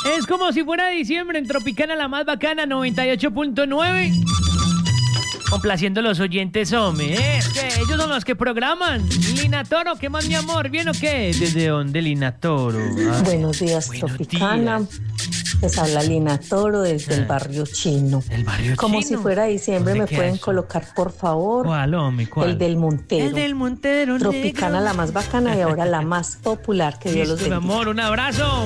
Es como si fuera diciembre en Tropicana, la más bacana, 98.9. Complaciendo a los oyentes, hombre. Es que ellos son los que programan. Lina Toro, ¿qué más, mi amor? ¿Bien o qué? ¿Desde dónde, Lina Toro? Buenos días, Buenos Tropicana. días. Les habla Lina Toro desde el barrio chino. ¿El barrio Como chino? si fuera diciembre, ¿Dónde ¿me queda pueden eso? colocar, por favor? ¿Cuál, hombre? ¿Cuál? El del Montero. El del Montero Tropicana, negro. la más bacana y ahora la más popular. Que Dios los Listo, mi bendiga. amor, un abrazo.